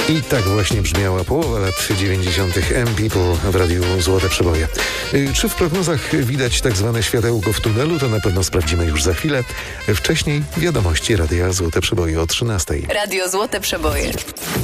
I tak właśnie brzmiała połowa lat 90. M-People w radiu Złote Przeboje. Czy w prognozach widać tak zwane światełko w tunelu? To na pewno sprawdzimy już za chwilę. Wcześniej wiadomości Radia Złote Przeboje o 13:00. Radio Złote Przeboje.